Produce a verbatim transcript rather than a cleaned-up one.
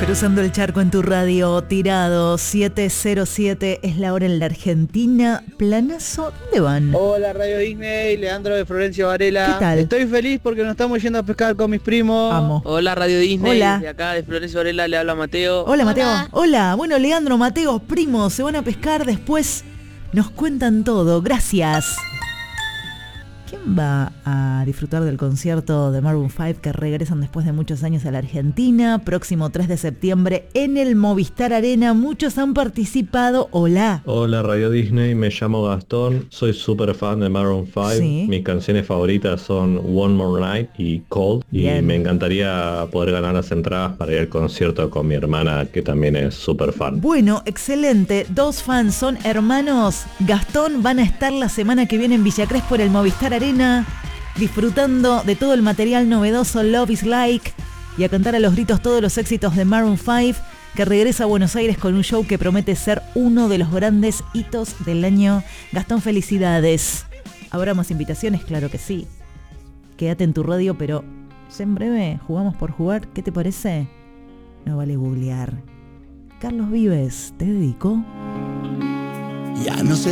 Cruzando el charco en tu radio, tirado siete cero siete es la hora en la Argentina. Planazo, ¿dónde van? Hola Radio Disney, Leandro de Florencio Varela. ¿Qué tal? Estoy feliz porque nos estamos yendo a pescar con mis primos. Amo. Hola Radio Disney, Hola. de acá de Florencio Varela le habla Mateo. Hola Mateo. Hola. Hola, bueno Leandro, Mateo, primos, se van a pescar después. Nos cuentan todo, gracias. ¿Quién va a disfrutar del concierto de Maroon cinco que regresan después de muchos años a la Argentina? Próximo tres de septiembre en el Movistar Arena. Muchos han participado. Hola. Hola Radio Disney, me llamo Gastón, soy súper fan de Maroon cinco. Sí. Mis canciones favoritas son One More Night y Cold. Bien. Y me encantaría poder ganar las entradas para ir al concierto con mi hermana, que también es súper fan. Bueno, excelente. Dos fans son hermanos. Gastón van a estar la semana que viene en Villa Crespo por el Movistar Arena, disfrutando de todo el material novedoso Love is Like y a cantar a los gritos todos los éxitos de Maroon cinco, que regresa a Buenos Aires con un show que promete ser uno de los grandes hitos del año. Gastón, felicidades. ¿Habrá más invitaciones? Claro que sí. Quédate en tu radio, pero en breve jugamos por jugar. ¿Qué te parece? No vale googlear. Carlos Vives, ¿te dedicó? Ya no sé